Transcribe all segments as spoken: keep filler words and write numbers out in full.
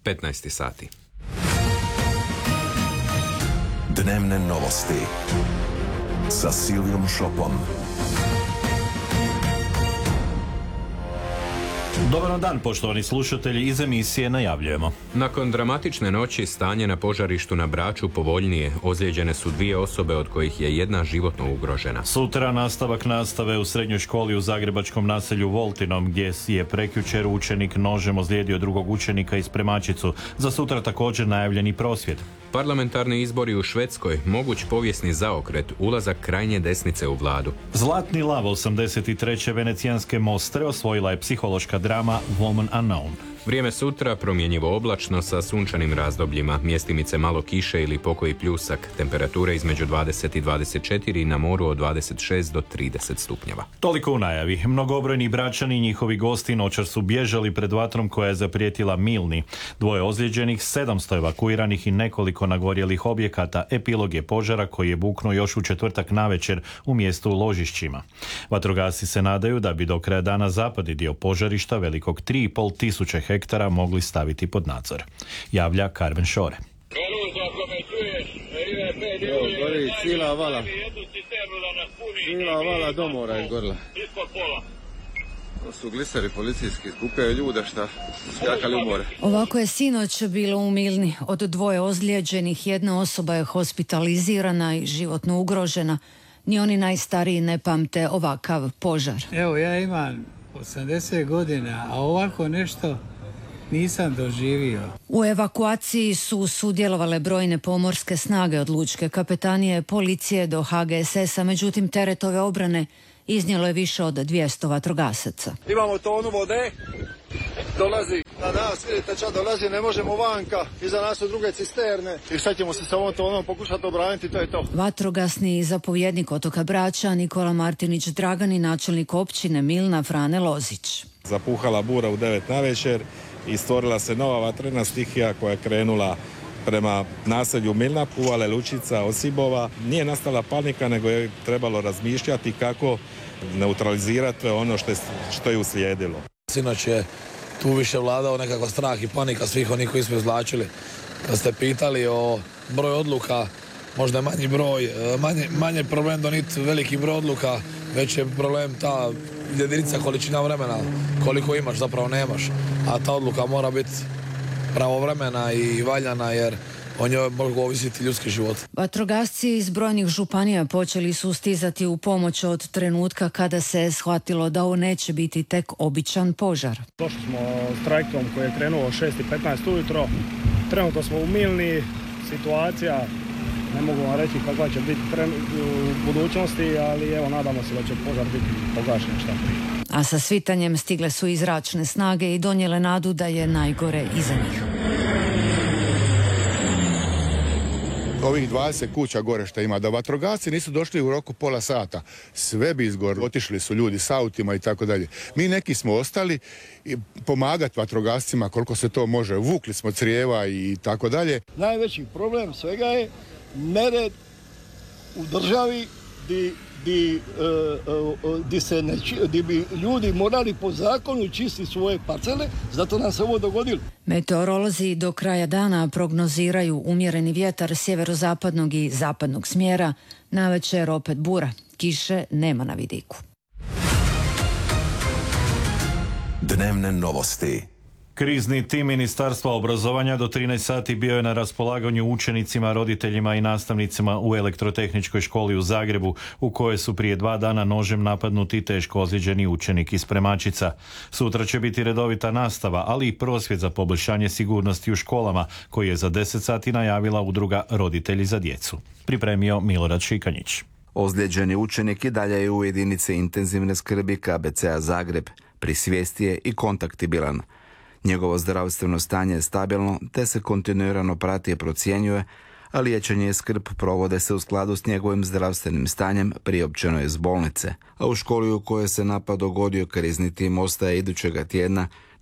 petnaest sati. Dnevne novosti sa Silvijom Šopom. Dobar dan, poštovani slušatelji, iz emisije najavljujemo. Nakon dramatične noći stanje na požarištu na Braču povoljnije. Ozlijeđene su dvije osobe, od kojih je jedna životno ugrožena. Sutra nastavak nastave u srednjoj školi u zagrebačkom naselju Voltinom, gdje je prekjučer učenik nožem ozlijedio drugog učenika i spremačicu. Za sutra također najavljeni prosvjed. Parlamentarni izbori u Švedskoj, moguć povijesni zaokret, ulazak krajnje desnice u vladu. Zlatni lav osamdeset treće venecijanske Mostre osvojila je psihološka drama Woman Unknown. Vrijeme sutra promjenjivo oblačno sa sunčanim razdobljima, mjestimice malo kiše ili pokoji pljusak, temperature između dvadeset i dvadeset četiri, na moru od dvadeset šest do trideset stupnjeva. Toliko u najavi. Mnogobrojni Bračani i njihovi gosti noćar su bježali pred vatrom koja je zaprijetila Milni. Dvoje ozlijeđenih, sedamsto evakuiranih i nekoliko nagorjelih objekata. Epilog je požara koji je buknuo još u četvrtak navečer u mjestu Ložišćima. Vatrogasci se nadaju da bi do kraja dana zapadni dio požarišta velikog tri i pol tisuće hektara mogli staviti pod nadzor. Javlja Karmen Šore. Gori cijela vala. Cijela vala do mora izgorila. To su gliseri policijski, skupljaju ljude šta skakali u more. Ovako je sinoć bilo u Milni. Od dvoje ozlijeđenih jedna osoba je hospitalizirana i životno ugrožena. Ni oni najstariji ne pamte ovakav požar. Evo, ja imam osamdeset godina, a ovako nešto nisam doživio. U evakuaciji su sudjelovale brojne pomorske snage od lučke kapetanije, policije do ha ge es es a, međutim teret ove obrane iznijelo je više od dvjesto vatrogasaca. Imamo tonu vode, dolazi na nas, vidite ča dolazi, ne možemo vanka, iza nas su druge cisterne i sad ćemo se sa ovom tonom pokušati obraniti, to je to. Vatrogasni zapovjednik otoka Brača Nikola Martinić Dragan i načelnik općine Milna Frane Lozić. Zapuhala bura u devet navečer i stvorila se nova vatrena stihija koja je krenula prema naselju Milna, Puvale, Lučica, Osibova. Nije nastala panika, nego je trebalo razmišljati kako neutralizirati ono što je, što je uslijedilo. Sinoć je tu više vladao nekakav strah i panika svih onih koji smo izvlačili. Kad ste pitali o broju odluka, možda je manji broj, manje, manje problem doniti veliki broj odluka, već je problem ta jedinica količina vremena, koliko imaš, zapravo nemaš. A ta odluka mora biti pravovremena i valjana, jer o njoj mogu ovisiti ljudski život. Vatrogasci iz brojnih županija počeli su stizati u pomoć od trenutka kada se je shvatilo da ovo neće biti tek običan požar. Došli smo s trajektom koji je krenuo šest i petnaest ujutro. Trenutno smo u Milni, situacija, ne mogu vam reći kakva će biti u budućnosti, ali evo nadamo se da će požar biti pogašen šta prije. A sa svitanjem stigle su i zračne snage i donijele nadu da je najgore iza njih. Ovih dvadeset kuća gore što ima, da vatrogasci nisu došli u roku pola sata, sve bi izgorilo. Otišli su ljudi s autima i tako dalje. Mi neki smo ostali pomagati vatrogascima koliko se to može. Vukli smo crijeva i tako dalje. Najveći problem svega je nered u državi di, di, uh, uh, di, se ne, di bi ljudi morali po zakonu čistiti svoje parcele, zato nam se ovo dogodilo. Meteorolozi do kraja dana prognoziraju umjereni vjetar sjeverozapadnog i zapadnog smjera, navečer opet bura. Kiše nema na vidiku. Dnevne novosti. Krizni tim Ministarstva obrazovanja do trinaest sati bio je na raspolaganju učenicima, roditeljima i nastavnicima u elektrotehničkoj školi u Zagrebu, u kojoj su prije dva dana nožem napadnuti teško ozlijeđeni učenik iz Spremačica. Sutra će biti redovita nastava, ali i prosvjed za poboljšanje sigurnosti u školama, koji je za deset sati najavila udruga Roditelji za djecu. Pripremio Milorad Šikanjić. Ozlijeđeni učenik i dalje je u jedinici intenzivne skrbi ka be ce a Zagreb. Pri svijesti je i kontaktibilan. Njegovo zdravstveno stanje je stabilno, te se kontinuirano prati i procjenjuje, a liječenje i skrb provode se u skladu s njegovim zdravstvenim stanjem, priopćeno je iz bolnice. A u školi u kojoj se napad dogodio krizni tim ostaje idućega tjedna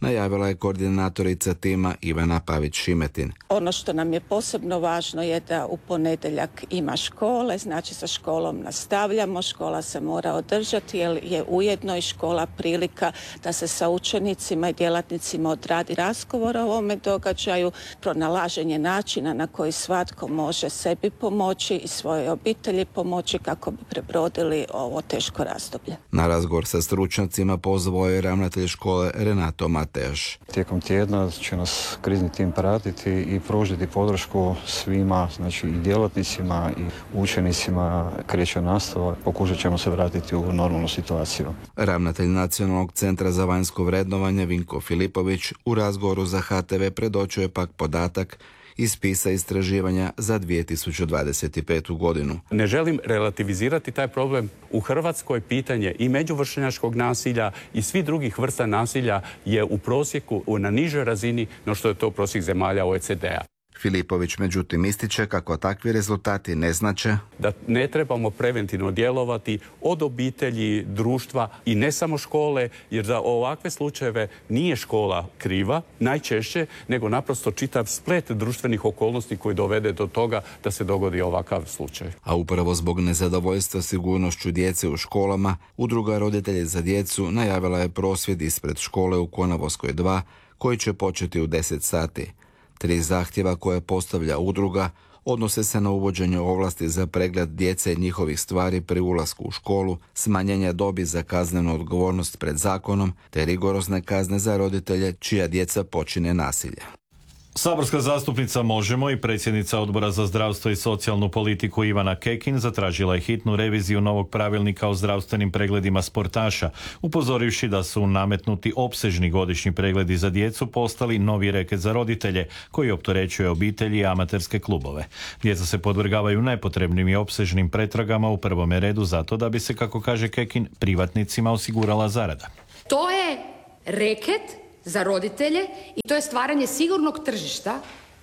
najavila je koordinatorica tima Ivana Pavić-Šimetin. Ono što nam je posebno važno je da u ponedjeljak ima škole, znači sa školom nastavljamo, škola se mora održati jer je ujedno i škola prilika da se sa učenicima i djelatnicima odradi razgovor o ovome događaju, pronalaženje načina na koji svatko može sebi pomoći i svojoj obitelji pomoći kako bi prebrodili ovo teško razdoblje. Na razgovor sa stručnjacima pozvao je ravnatelj škole Renato Matejaš. Tijekom tjedna će nas krizni tim pratiti i pružiti podršku svima, znači i djelatnicima i učenicima, kreće nastava, pokušat ćemo se vratiti u normalnu situaciju. Ravnatelj Nacionalnog centra za vanjsko vrednovanje Vinko Filipović u razgovoru za H T V predočio je pak podatak iz spisa istraživanja za dvije tisuće dvadeset petu godinu. Ne želim relativizirati taj problem. U Hrvatskoj pitanje i međuvršnjačkog nasilja i svih drugih vrsta nasilja je u prosjeku na nižoj razini no što je to prosjek zemalja O E C D-a. Filipović međutim ističe kako takvi rezultati ne znače da ne trebamo preventivno djelovati od obitelji, društva i ne samo škole, jer za ovakve slučajeve nije škola kriva najčešće, nego naprosto čitav splet društvenih okolnosti koji dovede do toga da se dogodi ovakav slučaj. A upravo zbog nezadovoljstva sigurnošću djece u školama, Udruga roditelji za djecu najavila je prosvjed ispred škole u Konavoskoj dva koji će početi u deset sati. Tri zahtjeva koje postavlja udruga odnose se na uvođenje ovlasti za pregled djece i njihovih stvari pri ulasku u školu, smanjenje dobi za kaznenu odgovornost pred zakonom te rigorozne kazne za roditelje čija djeca počine nasilje. Saborska zastupnica Možemo i predsjednica Odbora za zdravstvo i socijalnu politiku Ivana Kekin zatražila je hitnu reviziju novog pravilnika o zdravstvenim pregledima sportaša, upozorivši da su nametnuti opsežni godišnji pregledi za djecu postali novi reket za roditelje koji opterećuje obitelji i amaterske klubove. Djeca se podvrgavaju nepotrebnim i opsežnim pretragama u prvome redu zato da bi se, kako kaže Kekin, privatnicima osigurala zarada. To je reket za roditelje i to je stvaranje sigurnog tržišta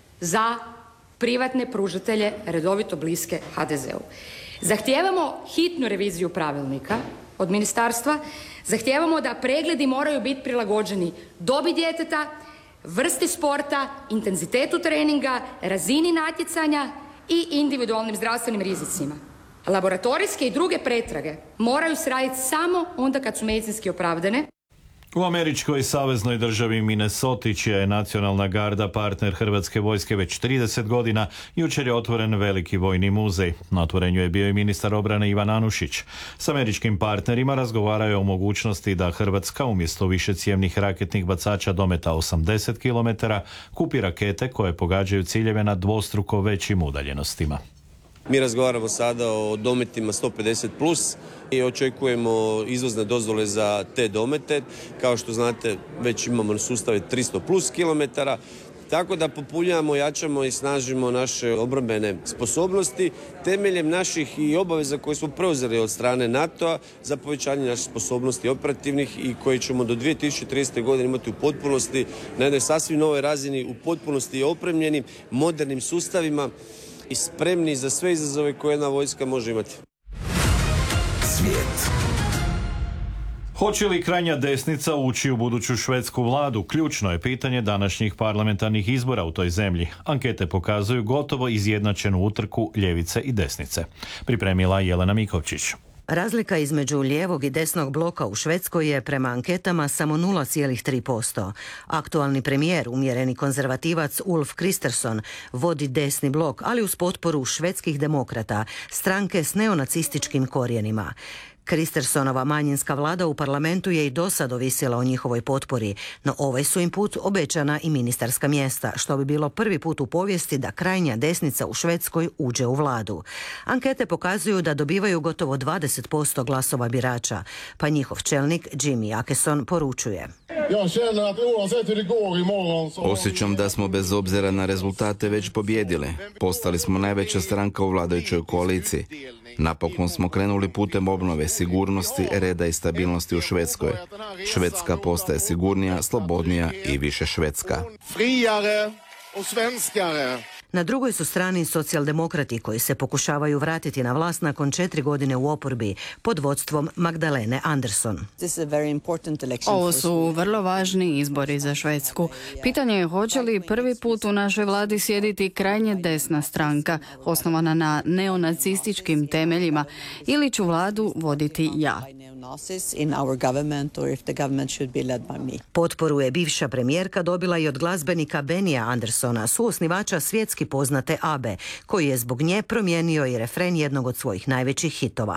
za privatne pružatelje redovito bliske ha de zeu. Zahtijevamo hitnu reviziju pravilnika od ministarstva, zahtijevamo da pregledi moraju biti prilagođeni dobi djeteta, vrsti sporta, intenzitetu treninga, razini natjecanja i individualnim zdravstvenim rizicima. Laboratorijske i druge pretrage moraju se raditi samo onda kad su medicinski opravdane. U američkoj saveznoj državi Minnesota, čija je nacionalna garda partner Hrvatske vojske već trideset godina, jučer je otvoren veliki vojni muzej. Na otvorenju je bio i ministar obrane Ivan Anušić. S američkim partnerima razgovaraju o mogućnosti da Hrvatska umjesto višecijevnih raketnih bacača dometa osamdeset kilometara kupi rakete koje pogađaju ciljeve na dvostruko većim udaljenostima. Mi razgovaramo sada o dometima sto pedeset plus i očekujemo izvozne dozvole za te domete. Kao što znate, već imamo sustave tristo plus kilometara, tako da popunjavamo, jačamo i snažimo naše obrambene sposobnosti temeljem naših i obaveza koje smo preuzeli od strane NATO-a za povećanje naših sposobnosti operativnih i koje ćemo do dvije tisuće tridesete godine imati u potpunosti na jednoj sasvim novoj razini, u potpunosti opremljenim modernim sustavima i spremni za sve izazove koje jedna vojska može imati. Svijet. Hoće li krajnja desnica ući u buduću švedsku vladu? Ključno je pitanje današnjih parlamentarnih izbora u toj zemlji. Ankete pokazuju gotovo izjednačenu utrku ljevice i desnice. Pripremila Jelena Mikovčić. Razlika između lijevog i desnog bloka u Švedskoj je prema anketama samo nula zarez tri posto. Aktualni premijer, umjereni konzervativac Ulf Kristersson, vodi desni blok, ali uz potporu švedskih demokrata, stranke s neonacističkim korijenima. Kristerssonova manjinska vlada u parlamentu je i dosad ovisila o njihovoj potpori, no ovaj su im put obećana i ministarska mjesta, što bi bilo prvi put u povijesti da krajnja desnica u Švedskoj uđe u vladu. Ankete pokazuju da dobivaju gotovo dvadeset posto glasova birača, pa njihov čelnik Jimmy Åkesson poručuje: Osjećam da smo bez obzira na rezultate već pobjedili. Postali smo najveća stranka u vladajućoj koaliciji. Napokon smo krenuli putem obnove sigurnosti, reda i stabilnosti u Švedskoj. Švedska postaje sigurnija, slobodnija i više švedska. Na drugoj su strani socijaldemokrati koji se pokušavaju vratiti na vlast nakon četiri godine u oporbi pod vodstvom Magdalene Andersson. Ovo su vrlo važni izbori za Švedsku. Pitanje je hoće li prvi put u našoj vladi sjediti krajnje desna stranka, osnovana na neonacističkim temeljima, ili ću vladu voditi ja. Potporu je bivša premijerka dobila i od glazbenika Benija Andersona, suosnivača svjetski poznate ABBE, koji je zbog nje promijenio i refren jednog od svojih najvećih hitova.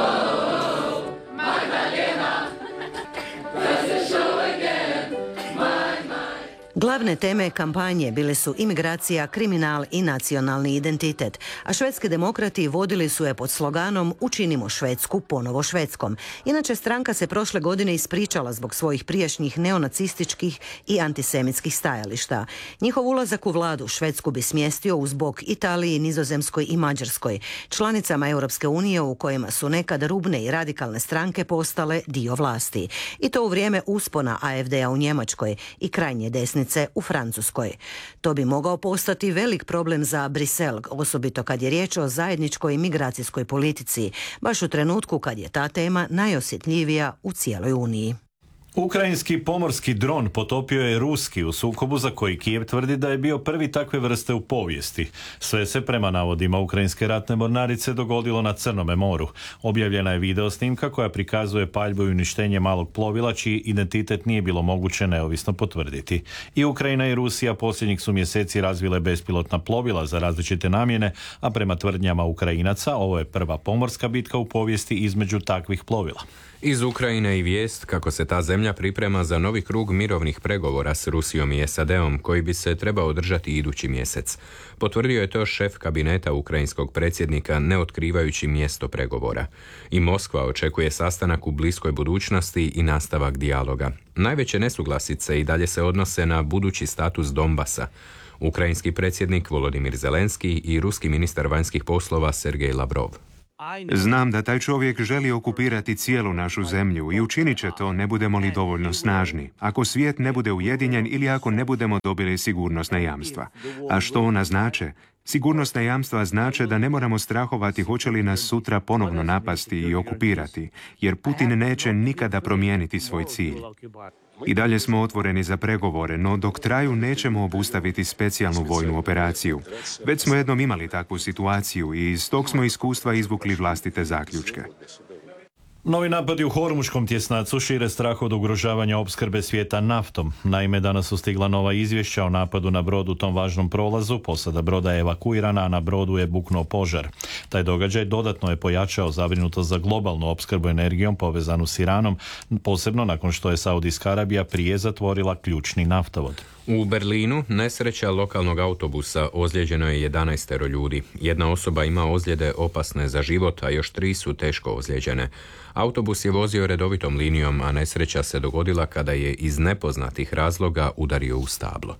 Glavne teme kampanje bile su imigracija, kriminal i nacionalni identitet, a švedski demokrati vodili su je pod sloganom Učinimo Švedsku ponovo Švedskom. Inače, stranka se prošle godine ispričala zbog svojih prijašnjih neonacističkih i antisemitskih stajališta. Njihov ulazak u vladu Švedsku bi smjestio uz bok Italiji, Nizozemskoj i Mađarskoj, članicama Europske unije u kojima su nekad rubne i radikalne stranke postale dio vlasti. I to u vrijeme uspona A F D-a u Njemačkoj i krajnje desnice u Francuskoj. To bi mogao postati velik problem za Brisel, osobito kad je riječ o zajedničkoj migracijskoj politici, baš u trenutku kad je ta tema najosjetljivija u cijeloj Uniji. Ukrajinski pomorski dron potopio je ruski u sukobu za koji Kijev tvrdi da je bio prvi takve vrste u povijesti. Sve se prema navodima ukrajinske ratne mornarice dogodilo na Crnome moru. Objavljena je video snimka koja prikazuje paljbu i uništenje malog plovila čiji identitet nije bilo moguće neovisno potvrditi. I Ukrajina i Rusija posljednjih su mjeseci razvile bespilotna plovila za različite namjene, a prema tvrdnjama Ukrajinaca ovo je prva pomorska bitka u povijesti između takvih plovila. Iz Ukrajine i vijest kako se ta zemlja priprema za novi krug mirovnih pregovora s Rusijom i S A D-om koji bi se trebao održati idući mjesec. Potvrdio je to šef kabineta ukrajinskog predsjednika ne otkrivajući mjesto pregovora. I Moskva očekuje sastanak u bliskoj budućnosti i nastavak dijaloga. Najveće nesuglasice i dalje se odnose na budući status Donbasa. Ukrajinski predsjednik Volodimir Zelenski i ruski ministar vanjskih poslova Sergej Lavrov. Znam da taj čovjek želi okupirati cijelu našu zemlju i učinit će to ne budemo li dovoljno snažni, ako svijet ne bude ujedinjen ili ako ne budemo dobili sigurnosna jamstva. A što ona znače? Sigurnosna jamstva znače da ne moramo strahovati hoće li nas sutra ponovno napasti i okupirati, jer Putin neće nikada promijeniti svoj cilj. I dalje smo otvoreni za pregovore, no dok traju nećemo obustaviti specijalnu vojnu operaciju. Već smo jednom imali takvu situaciju i iz tog smo iskustva izvukli vlastite zaključke. Novi napadi u Hormuškom tjesnacu šire strah od ugrožavanja opskrbe svijeta naftom. Naime, danas su stigla nova izvješća o napadu na brod u tom važnom prolazu. Posada broda je evakuirana, a na brodu je buknuo požar. Taj događaj dodatno je pojačao zabrinutost za globalnu opskrbu energijom povezanu s Iranom, posebno nakon što je Saudijska Arabija prije zatvorila ključni naftovod. U Berlinu nesreća lokalnog autobusa, ozlijeđeno je jedanaestero ljudi. Jedna osoba ima ozljede opasne za život, a još tri su teško ozlijeđene. Autobus je vozio redovitom linijom, a nesreća se dogodila kada je iz nepoznatih razloga udario u stablo.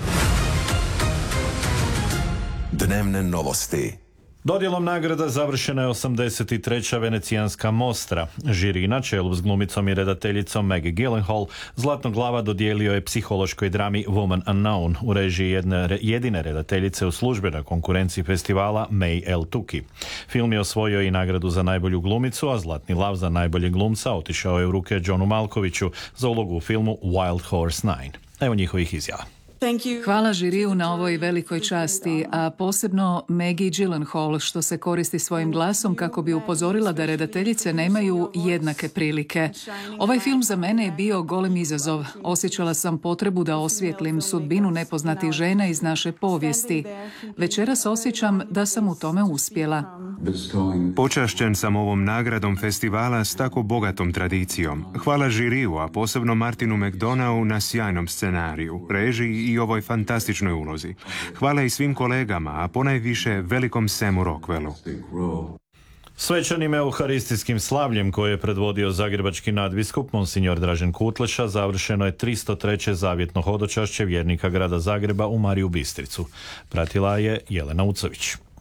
Dnevne novosti. Dodjelom nagrada završena je osamdeset treća Venecijanska mostra. Žiri na čelu s glumicom i redateljicom Maggie Gyllenhaal Zlatno glava dodijelio je psihološkoj drami Woman Unknown u režiji jedne, jedine redateljice u službenoj konkurenciji festivala May El Tuki. Film je osvojio i nagradu za najbolju glumicu, a Zlatni lav za najbolje glumca otišao je u ruke Johnu Malkoviću za ulogu u filmu Wild Horse nine. Evo njihovih izjava. Hvala žiriju na ovoj velikoj časti, a posebno Maggie Gyllenhaal što se koristi svojim glasom kako bi upozorila da redateljice nemaju jednake prilike. Ovaj film za mene je bio golem izazov. Osjećala sam potrebu da osvijetlim sudbinu nepoznatih žena iz naše povijesti. Večeras osjećam da sam u tome uspjela. Počašćen sam ovom nagradom festivala s tako bogatom tradicijom. Hvala žiriju, a posebno Martinu McDonaghu na sjajnom scenariju, režiji i ovoj fantastičnoj ulozi. Hvala i svim kolegama, a ponajviše velikom Samu Rockwellu. Svečanim euharistijskim slavljem koje je predvodio zagrebački nadbiskup Monsignor Dražen Kutleša završeno je tristo treće zavjetno hodočašće vjernika grada Zagreba u Mariju Bistricu. Pratila je Jelena Ucović.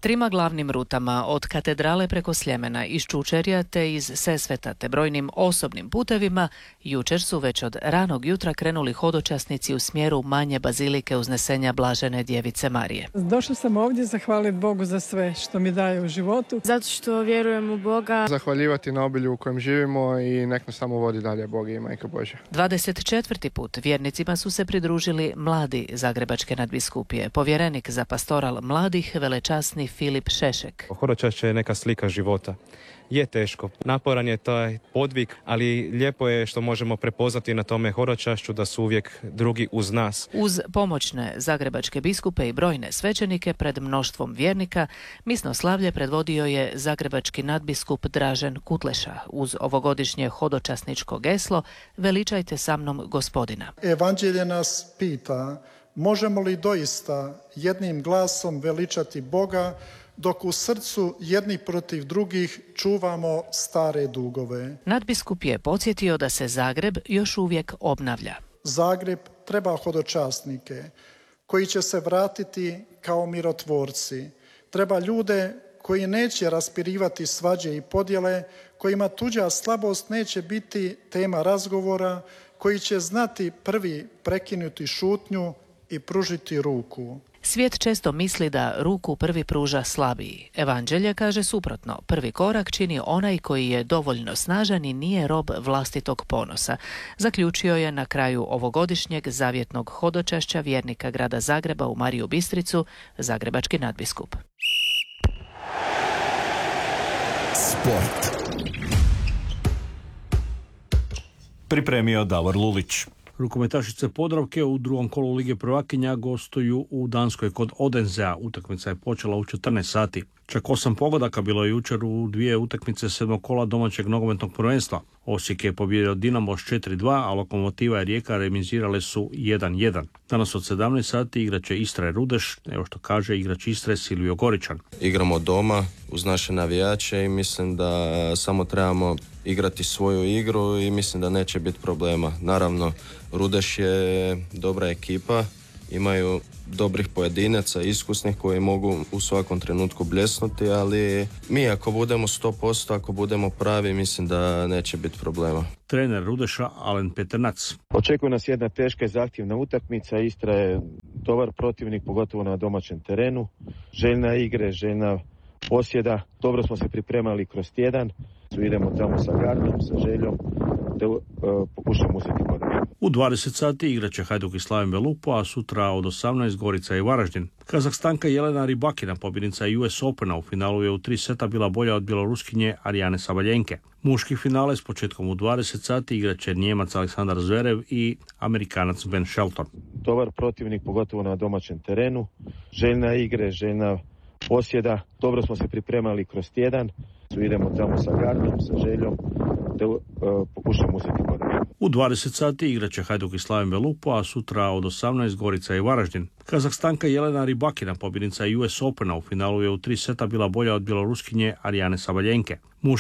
trima glavnim rutama od katedrale preko Sljemena iz Čučerja te iz Sesveta te brojnim osobnim putevima jučer su već od ranog jutra krenuli hodočasnici u smjeru manje bazilike Uznesenja Blažene Djevice Marije. Došla sam ovdje zahvaliti Bogu za sve što mi daje u životu. Zato što vjerujem u Boga. Zahvaljivati na obilju u kojem živimo i nek nas samo vodi dalje Bog i Majka Božja. dvadeset četvrti put vjernicima su se pridružili mladi Zagrebačke nadbiskupije. Povjerenik za pastoral mladih velečasni Filip Šešek. Hodočašće je neka slika života. Je teško, naporan je taj podvig, ali lijepo je što možemo prepoznati na tome hodočašću da su uvijek drugi uz nas. Uz pomoćne zagrebačke biskupe i brojne svećenike pred mnoštvom vjernika, misno slavlje predvodio je zagrebački nadbiskup Dražen Kutleša uz ovogodišnje hodočasničko geslo Veličajte sa mnom Gospodina. Evanđelje nas pita, možemo li doista jednim glasom veličati Boga dok u srcu jedni protiv drugih čuvamo stare dugove. Nadbiskup je podsjetio da se Zagreb još uvijek obnavlja. Zagreb treba hodočasnike koji će se vratiti kao mirotvorci. Treba ljude koji neće raspirivati svađe i podjele, kojima tuđa slabost neće biti tema razgovora, koji će znati prvi prekinuti šutnju i pružiti ruku. Svijet često misli da ruku prvi pruža slabiji. Evanđelje kaže suprotno. Prvi korak čini onaj koji je dovoljno snažan i nije rob vlastitog ponosa. Zaključio je na kraju ovogodišnjeg zavjetnog hodočašća vjernika grada Zagreba u Mariju Bistricu, zagrebački nadbiskup. Sport. Pripremio Davor Lulić. Rukometašice Podravke u drugom kolu Lige prvakinja gostuju u Danskoj kod Odensea. Utakmica je počela u četrnaest sati. Čak osam pogodaka bilo je jučer u dvije utakmice sedmog kola domaćeg nogometnog prvenstva. Osijek je pobijedio Dinamo s četiri dva, a Lokomotiva i Rijeka remizirale su jedan jedan. Danas od sedamnaest sati igraće Istra i Rudeš, evo što kaže igrač Istre Silvio Goričan. Igramo doma uz naše navijače i mislim da samo trebamo igrati svoju igru i mislim da neće biti problema. Naravno, Rudeš je dobra ekipa, imaju dobrih pojedinaca, iskusnih koji mogu u svakom trenutku bljesnuti, ali mi ako budemo sto posto, ako budemo pravi, mislim da neće biti problema. Trener Rudeša Alen Peternac. Očekuje nas jedna teška i zahtjevna utakmica. Istra je dobar protivnik, pogotovo na domaćem terenu. Željna igre, željna posjeda. Dobro smo se pripremali kroz tjedan. Idemo tamo sa gardom, sa željom da uh, pokušamo uzeti bod. U dvadeset sati igraće Hajduk i Slaven Belupo, a sutra od osamnaest Gorica i Varaždin. Kazahstanka Jelena Rybakina, pobjednica U S Opena, u finalu je u tri seta bila bolja od bjeloruskinje Arijane Sabaljenke. Muški finale s početkom u dvadeset sati igraće Njemac Aleksandar Zverev i Amerikanac Ben Shelton. Dobar protivnik, pogotovo na domaćem terenu. Željna igre, željna posjeda. Dobro smo se pripremali kroz tjedan. Idemo tamo sa gardom, sa željom da uh, pokušamo uzeti bod. U dvadeset sati igraće Hajduk i Slaven Belupo, a sutra od osamnaest Gorica i Varaždin. Kazahstanka Jelena Rybakina, pobjednica U S Opena, u finalu je u tri seta bila bolja od bjeloruskinje Arijane Sabaljenke.